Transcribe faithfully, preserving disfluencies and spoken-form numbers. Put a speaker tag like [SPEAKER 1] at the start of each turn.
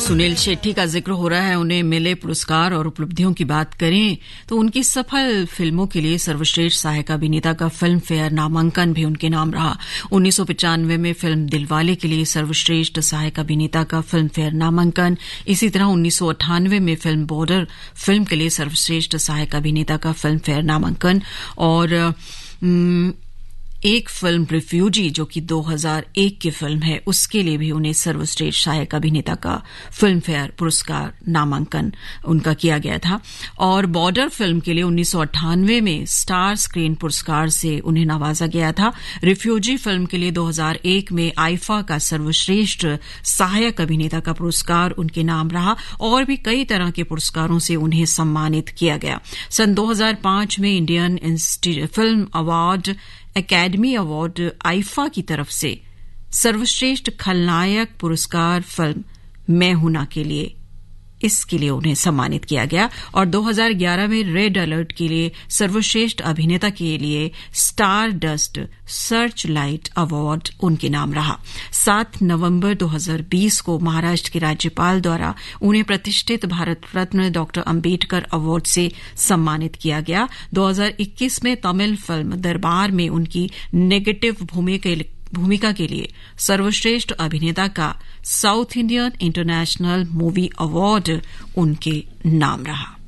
[SPEAKER 1] सुनील शेट्टी का जिक्र हो रहा है। उन्हें मिले पुरस्कार और उपलब्धियों की बात करें तो उनकी सफल फिल्मों के लिए सर्वश्रेष्ठ सहायक अभिनेता का फिल्म फेयर नामांकन भी उनके नाम रहा। उन्नीस सौ पचानवे में फिल्म दिलवाले के लिए सर्वश्रेष्ठ सहायक अभिनेता का फिल्म फेयर नामांकन। इसी तरह उन्नीस सौ अट्ठानवे में फिल्म बॉर्डर फिल्म के लिए सर्वश्रेष्ठ सहायक अभिनेता का फिल्म फेयर नामांकन और एक फिल्म रिफ्यूजी जो कि दो हज़ार एक की फिल्म है उसके लिए भी उन्हें सर्वश्रेष्ठ सहायक अभिनेता का फिल्म फेयर पुरस्कार नामांकन उनका किया गया था। और बॉर्डर फिल्म के लिए उन्नीस सौ अट्ठानवे में स्टार स्क्रीन पुरस्कार से उन्हें नवाजा गया था। रिफ्यूजी फिल्म के लिए दो हज़ार एक में आईफा का सर्वश्रेष्ठ सहायक अभिनेता का पुरस्कार उनके नाम रहा और भी कई तरह के पुरस्कारों से उन्हें सम्मानित किया गया। सन दो हज़ार पांच में Indian film award academy award IIFA की तरफ से सर्वश्रेष्ठ खलनायक पुरस्कार फिल्म मैं हूं ना के लिए इसके लिए उन्हें सम्मानित किया गया और दो हज़ार ग्यारह में रेड अलर्ट के लिए सर्वश्रेष्ठ अभिनेता के लिए star dust search light award उनके नाम रहा। सात नवंबर दो हज़ार बीस को महाराष्ट्र के राज्यपाल द्वारा उन्हें प्रतिष्ठित भारत रत्न डॉक्टर अंबेडकर अवार्ड से सम्मानित किया गया। दो हज़ार इक्कीस में तमिल फिल्म दरबार में उनकी नेगेटिव भूमिका भूमिका के लिए सर्वश्रेष्ठ अभिनेता का south Indian international movie award उनके नाम रहा।